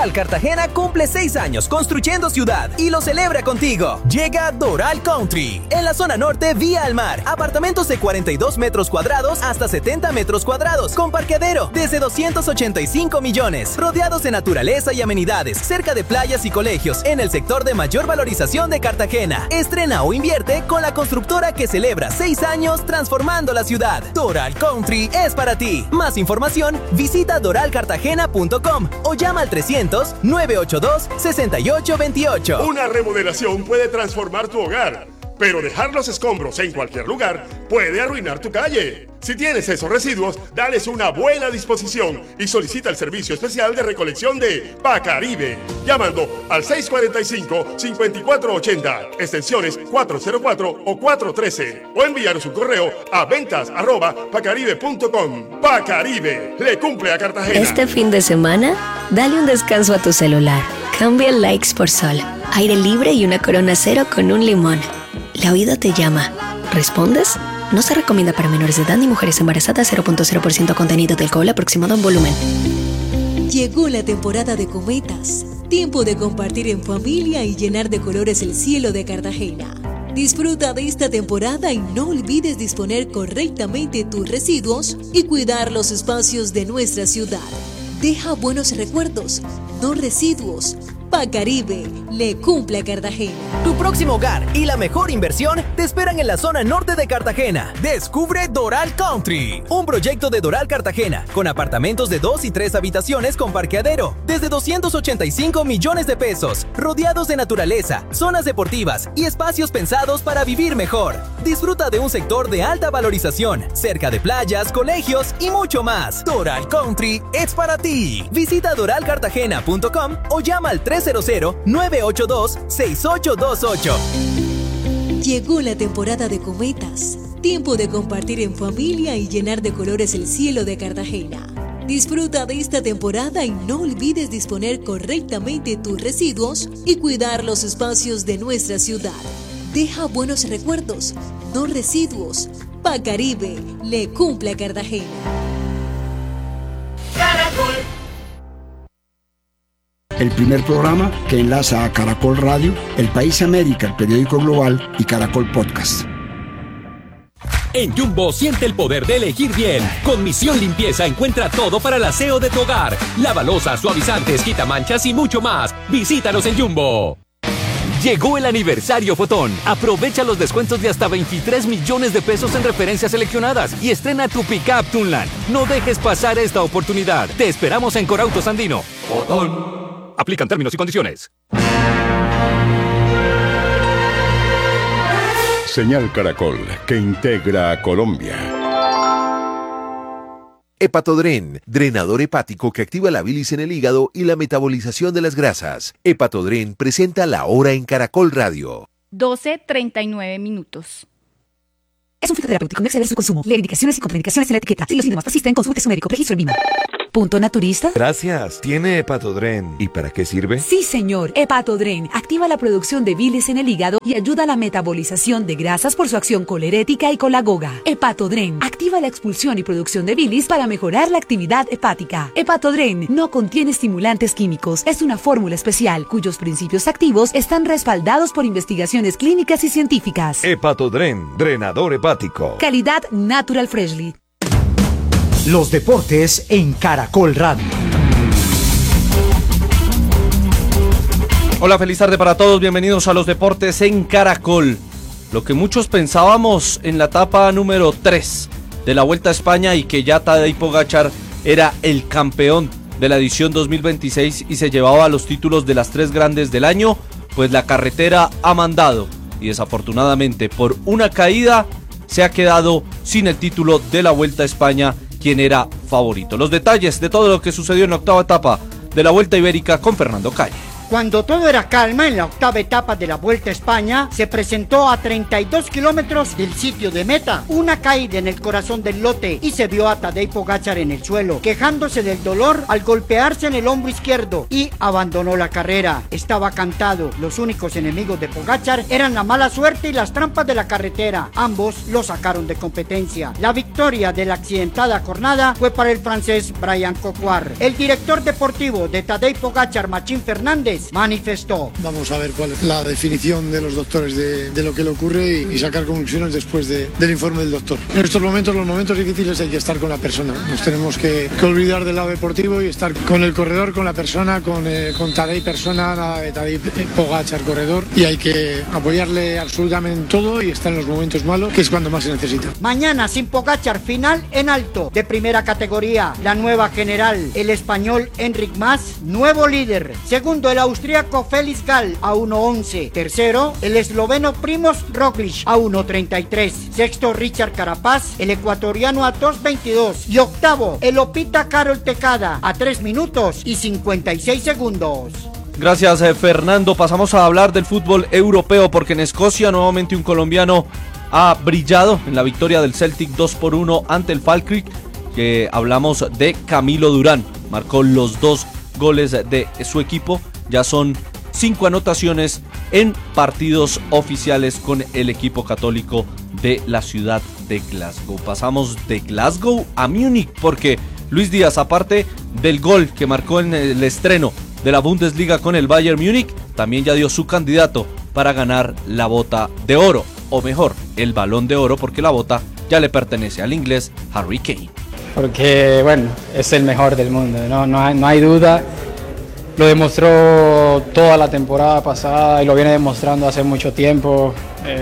Doral Cartagena cumple 6 años construyendo ciudad y lo celebra contigo. Llega Doral Country, en la zona norte vía al mar. Apartamentos de 42 metros cuadrados hasta 70 metros cuadrados, con parqueadero desde 285 millones, rodeados de naturaleza y amenidades, cerca de playas y colegios, en el sector de mayor valorización de Cartagena. Estrena o invierte con la constructora que celebra 6 años transformando la ciudad. Doral Country es para ti. Más información, visita doralcartagena.com o llama al 300-982-6828. Una remodelación puede transformar tu hogar, pero dejar los escombros en cualquier lugar puede arruinar tu calle. Si tienes esos residuos, dales una buena disposición y solicita el servicio especial de recolección de Pacaribe, llamando al 645-5480, extensiones 404 o 413, o enviaros un correo a ventas@pacaribe.com. Pacaribe, le cumple a Cartagena. Este fin de semana, dale un descanso a tu celular. Cambia likes por sol, aire libre y una Corona Cero con un limón. La vida te llama. ¿Respondes? No se recomienda para menores de edad ni mujeres embarazadas. 0.0% contenido de alcohol aproximado en volumen. Llegó la temporada de cometas. Tiempo de compartir en familia y llenar de colores el cielo de Cartagena. Disfruta de esta temporada y no olvides disponer correctamente tus residuos y cuidar los espacios de nuestra ciudad. Deja buenos recuerdos, no residuos. Pacaribe, le cumple a Cartagena. Tu próximo hogar y la mejor inversión te esperan en la zona norte de Cartagena. Descubre Doral Country, un proyecto de Doral Cartagena, con apartamentos de 2 y 3 habitaciones con parqueadero, desde 285 millones de pesos, rodeados de naturaleza, zonas deportivas y espacios pensados para vivir mejor. Disfruta de un sector de alta valorización, cerca de playas, colegios y mucho más. Doral Country es para ti. Visita doralcartagena.com o llama al 300-982-6828. Llegó la temporada de cometas. Tiempo de compartir en familia y llenar de colores el cielo de Cartagena. Disfruta de esta temporada y no olvides disponer correctamente tus residuos y cuidar los espacios de nuestra ciudad. Deja buenos recuerdos, no residuos. Pacaribe, le cumple a Cartagena. Caracol. El primer programa que enlaza a Caracol Radio, El País América, el periódico global y Caracol Podcast. En Jumbo siente el poder de elegir bien. Con Misión Limpieza encuentra todo para el aseo de tu hogar. Lavalosas, suavizantes, quitamanchas y mucho más. Visítanos en Jumbo. Llegó el aniversario Fotón. Aprovecha los descuentos de hasta 23 millones de pesos en referencias seleccionadas y estrena tu pickup Tunland. No dejes pasar esta oportunidad. Te esperamos en Corautos Andino. Fotón. Aplican términos y condiciones. Señal Caracol, que integra a Colombia. Hepatodren, drenador hepático que activa la bilis en el hígado y la metabolización de las grasas. Hepatodren presenta La Hora en Caracol Radio. 12:39 minutos. Es un fitoterapéutico, no exceder su consumo. Lee indicaciones y contraindicaciones en la etiqueta. Si los síntomas persisten, consulte su médico. Registro en VIMA. ¿Punto naturista? Gracias. ¿Tiene Hepatodren? ¿Y para qué sirve? Sí, señor. Hepatodren activa la producción de bilis en el hígado y ayuda a la metabolización de grasas por su acción colerética y colagoga. Hepatodren activa la expulsión y producción de bilis para mejorar la actividad hepática. Hepatodren no contiene estimulantes químicos. Es una fórmula especial cuyos principios activos están respaldados por investigaciones clínicas y científicas. Hepatodren, drenador hepático. Calidad Natural Freshly. Los deportes en Caracol Radio. Hola, feliz tarde para todos, bienvenidos a los deportes en Caracol. Lo que muchos pensábamos en la etapa número 3 de la Vuelta a España y que ya Tadej Pogačar era el campeón de la edición 2026 y se llevaba los títulos de las 3 grandes del año, pues la carretera ha mandado y desafortunadamente por una caída se ha quedado sin el título de la Vuelta a España, quien era favorito. Los detalles de todo lo que sucedió en la octava etapa de la Vuelta Ibérica con Fernando Calle. Cuando todo era calma, en la octava etapa de la Vuelta a España, se presentó a 32 kilómetros del sitio de meta una caída en el corazón del lote y se vio a Tadej Pogačar en el suelo, quejándose del dolor al golpearse en el hombro izquierdo, y abandonó la carrera. Estaba cantado. Los únicos enemigos de Pogačar eran la mala suerte y las trampas de la carretera. Ambos lo sacaron de competencia. La victoria de la accidentada jornada fue para el francés Brian Coquard. El director deportivo de Tadej Pogačar, Machín Fernández, manifestó: vamos a ver cuál es la definición de los doctores de lo que le ocurre y sacar conclusiones después del informe del doctor. En estos momentos, los momentos difíciles, hay que estar con la persona. Nos tenemos que olvidar del lado deportivo y estar con el corredor, con la persona, con Tadej persona, Tadej Pogačar corredor, y hay que apoyarle absolutamente en todo y estar en los momentos malos, que es cuando más se necesita. Mañana sin Pogačar, final en alto de primera categoría. La nueva general, el español Enric Mas, nuevo líder. Segundo, el austríaco Felix Gall a 1.11. Tercero, el esloveno Primož Roglič a 1.33. Sexto, Richard Carapaz, el ecuatoriano a 2.22. Y octavo, el opita Karol Tecada a 3 minutos y 56 segundos. Gracias, Fernando. Pasamos a hablar del fútbol europeo, porque en Escocia nuevamente un colombiano ha brillado en la victoria del Celtic 2-1 ante el Falkirk, que hablamos de Camilo Durán. Marcó los 2 goles de su equipo. Ya son 5 anotaciones en partidos oficiales con el equipo católico de la ciudad de Glasgow. Pasamos de Glasgow a Múnich, porque Luis Díaz, aparte del gol que marcó en el estreno de la Bundesliga con el Bayern Múnich, también ya dio su candidato para ganar la bota de oro, o mejor, el balón de oro, porque la bota ya le pertenece al inglés Harry Kane. Porque, bueno, es el mejor del mundo, no hay duda. Lo demostró toda la temporada pasada y lo viene demostrando hace mucho tiempo.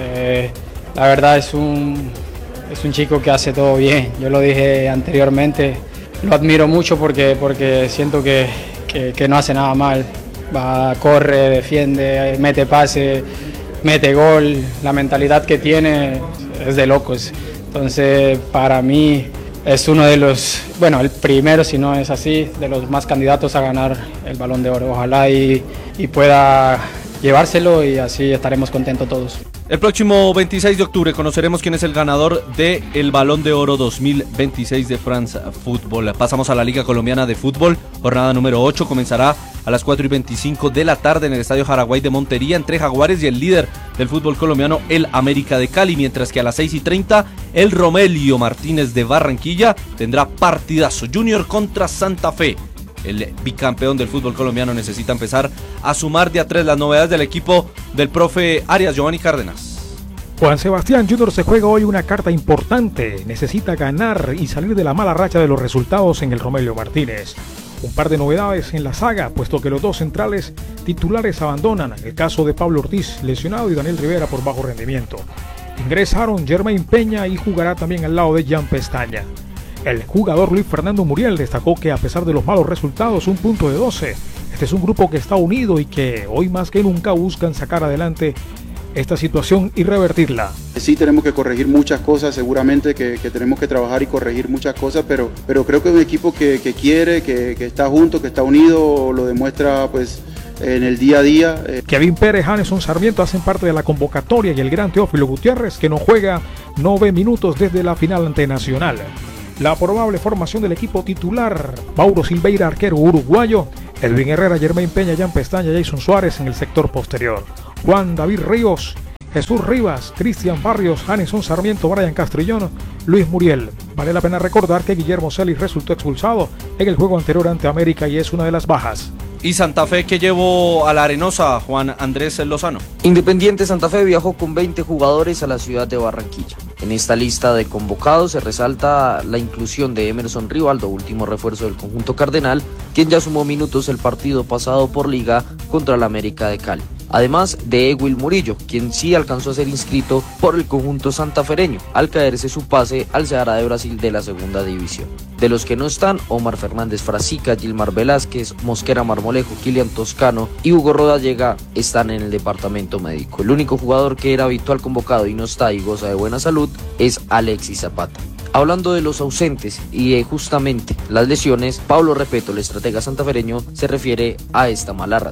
La verdad es un chico que hace todo bien. Yo lo dije anteriormente, lo admiro mucho porque siento que no hace nada mal. Va, corre, defiende, mete pase, mete gol. La mentalidad que tiene es de locos. Entonces, para mí es uno de los, bueno, el primero, si no es así, de los más candidatos a ganar el Balón de Oro. Ojalá y pueda llevárselo, y así estaremos contentos todos. El próximo 26 de octubre conoceremos quién es el ganador del Balón de Oro 2026 de France Football. Pasamos a la Liga Colombiana de Fútbol. Jornada número 8 comenzará a las 4:25 de la tarde en el Estadio Jaraguay de Montería, entre Jaguares y el líder del fútbol colombiano, el América de Cali, mientras que a las 6:30 el Romelio Martínez de Barranquilla tendrá partidazo. Junior contra Santa Fe. El bicampeón del fútbol colombiano necesita empezar a sumar de a 3. Las novedades del equipo del profe Arias, Giovanni Cárdenas. Juan Sebastián Junior se juega hoy una carta importante. Necesita ganar y salir de la mala racha de los resultados en el Romelio Martínez. Un par de novedades en la saga, puesto que los dos centrales titulares abandonan, el caso de Pablo Ortiz, lesionado, y Daniel Rivera por bajo rendimiento. Ingresaron Jermaine Peña y jugará también al lado de Jan Pestaña. El jugador Luis Fernando Muriel destacó que a pesar de los malos resultados, un punto de 12, este es un grupo que está unido y que hoy más que nunca buscan sacar adelante esta situación y revertirla. Sí, tenemos que corregir muchas cosas, seguramente que tenemos que trabajar y corregir muchas cosas, pero creo que es un equipo que quiere, que está junto, que está unido, lo demuestra pues en el día a día. Kevin Pérez, Janeson Sarmiento hacen parte de la convocatoria, y el gran Teófilo Gutiérrez, que no juega, no ve minutos desde la final ante Nacional. La probable formación del equipo titular: Mauro Silveira, arquero uruguayo; Edwin Herrera, Jermaine Peña, Jan Pestaña, Jason Suárez en el sector posterior; Juan David Ríos, Jesús Rivas, Cristian Barrios, Janeson Sarmiento, Brian Castrillón, Luis Muriel. Vale la pena recordar que Guillermo Celis resultó expulsado en el juego anterior ante América y es una de las bajas. ¿Y Santa Fe qué llevó a la Arenosa, Juan Andrés Lozano? Independiente Santa Fe viajó con 20 jugadores a la ciudad de Barranquilla. En esta lista de convocados se resalta la inclusión de Emerson Rivaldo, último refuerzo del conjunto cardenal, quien ya sumó minutos el partido pasado por Liga contra el América de Cali. Además de Ewil Murillo, quien sí alcanzó a ser inscrito por el conjunto santafereño, al caerse su pase al Ceará de Brasil de la segunda división. De los que no están, Omar Fernández Frasica, Gilmar Velázquez, Mosquera Marmolejo, Kilian Toscano y Hugo Rodallega están en el departamento médico. El único jugador que era habitual convocado y no está y goza de buena salud es Alexis Zapata. Hablando de los ausentes y de justamente las lesiones, Pablo Repeto, el estratega santafereño, se refiere a esta mala racha.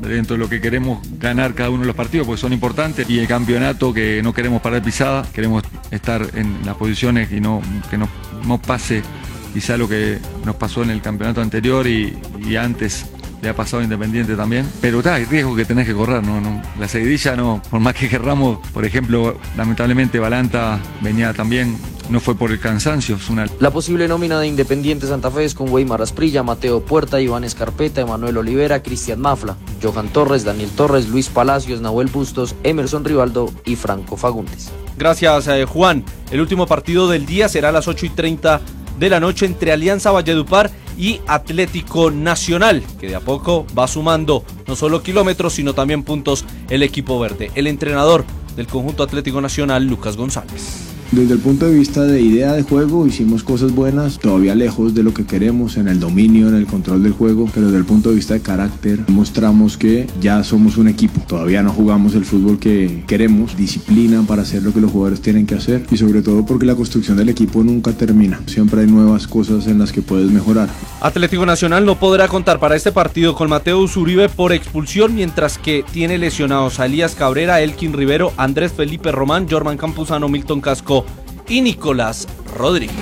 dentro de lo que queremos ganar cada uno de los partidos, porque son importantes, y el campeonato que no queremos perder pisada, queremos estar en las posiciones y que no pase quizá lo que nos pasó en el campeonato anterior y antes le ha pasado a Independiente también, pero hay riesgo que tenés que correr, no, la seguidilla no, por más que querramos, por ejemplo, lamentablemente Balanta venía también, no fue por el cansancio, La posible nómina de Independiente Santa Fe es con Weimar Asprilla, Mateo Puerta, Iván Escarpeta, Emanuel Olivera, Cristian Mafla, Johan Torres, Daniel Torres, Luis Palacios, Nahuel Bustos, Emerson Rivaldo y Franco Fagundes. Gracias, Juan. El último partido del día será a las 8:30 de la noche entre Alianza Valledupar y Atlético Nacional, que de a poco va sumando no solo kilómetros, sino también puntos el equipo verde. El entrenador del conjunto Atlético Nacional, Lucas González. Desde el punto de vista de idea de juego hicimos cosas buenas, todavía lejos de lo que queremos en el dominio, en el control del juego, pero desde el punto de vista de carácter mostramos que ya somos un equipo, todavía no jugamos el fútbol que queremos, disciplina para hacer lo que los jugadores tienen que hacer y sobre todo porque la construcción del equipo nunca termina, siempre hay nuevas cosas en las que puedes mejorar. Atlético Nacional no podrá contar para este partido con Mateo Uribe por expulsión, mientras que tiene lesionados a Elías Cabrera, Elkin Rivero, Andrés Felipe Román, Jorman Campuzano, Milton Casco y Nicolás Rodríguez.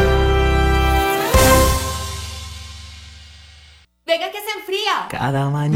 Venga que se enfría. Cada mañana.